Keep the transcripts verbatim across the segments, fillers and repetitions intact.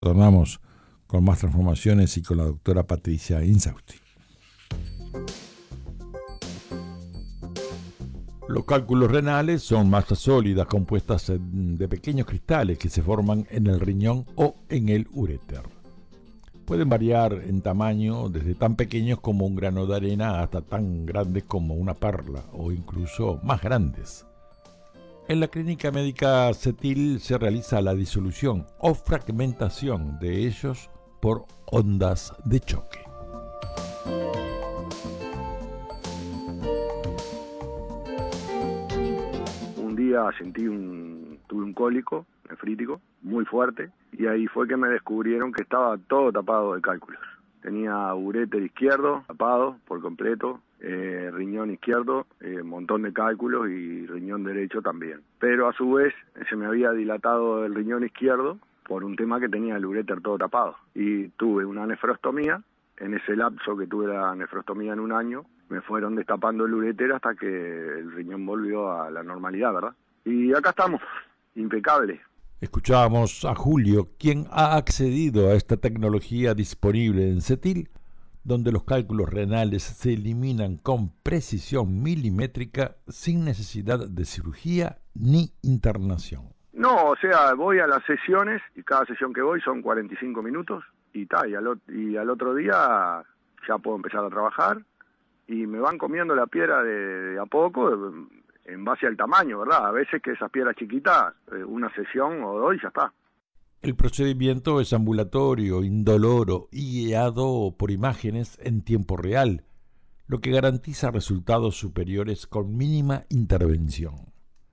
Tornamos con más transformaciones y con la doctora Patricia Insausti. Los cálculos renales son masas sólidas compuestas de pequeños cristales que se forman en el riñón o en el uréter. Pueden variar en tamaño desde tan pequeños como un grano de arena hasta tan grandes como una perla o incluso más grandes. En la clínica médica CETIL se realiza la disolución o fragmentación de ellos por ondas de choque. Un día sentí un, tuve un cólico nefrítico muy fuerte y ahí fue que me descubrieron que estaba todo tapado de cálculos. Tenía uréter izquierdo tapado por completo, eh, riñón izquierdo, un eh, montón de cálculos y riñón derecho también. Pero a su vez se me había dilatado el riñón izquierdo por un tema que tenía el uréter todo tapado. Y tuve una nefrostomía. En ese lapso que tuve la nefrostomía en un año, me fueron destapando el uréter hasta que el riñón volvió a la normalidad, ¿verdad? Y acá estamos, impecable. Escuchábamos a Julio, quien ha accedido a esta tecnología disponible en CETIL, donde los cálculos renales se eliminan con precisión milimétrica sin necesidad de cirugía ni internación. No, o sea, voy a las sesiones y cada sesión que voy son cuarenta y cinco minutos y, ta, y, al, y al otro día ya puedo empezar a trabajar y me van comiendo la piedra de, de a poco en base al tamaño, ¿verdad? A veces que esas piedras chiquitas, una sesión o dos y ya está. El procedimiento es ambulatorio, indoloro y guiado por imágenes en tiempo real, lo que garantiza resultados superiores con mínima intervención.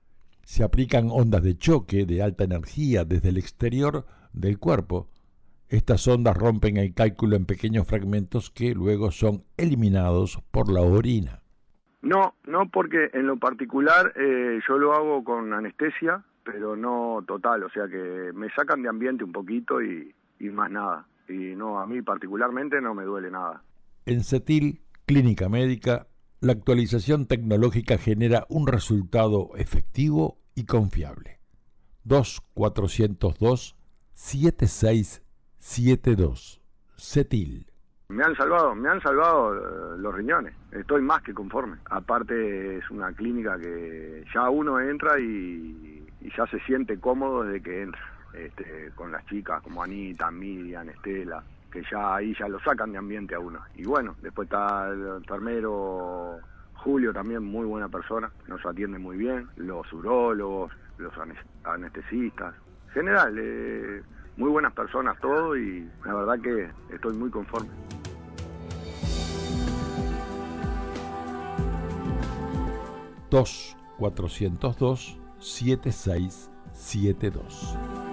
Se aplican ondas de choque de alta energía desde el exterior del cuerpo. Estas ondas rompen el cálculo en pequeños fragmentos que luego son eliminados por la orina. No, no, porque en lo particular eh, yo lo hago con anestesia, pero no total, o sea que me sacan de ambiente un poquito y, y más nada. Y no, a mí particularmente no me duele nada. En CETIL, Clínica Médica, la actualización tecnológica genera un resultado efectivo y confiable. dos cuatro cero dos siete seis siete dos. CETIL. Me han salvado, me han salvado uh, los riñones, estoy más que conforme. Aparte es una clínica que ya uno entra y, y ya se siente cómodo desde que entra, este, con las chicas como Anita, Miriam, Estela, que ya ahí ya lo sacan de ambiente a uno. Y bueno, después está el enfermero Julio, también muy buena persona, nos atiende muy bien, los urólogos, los anestesistas, en general, eh, muy buenas personas todo y la verdad que estoy muy conforme. dos cuatro cero dos siete seis siete dos.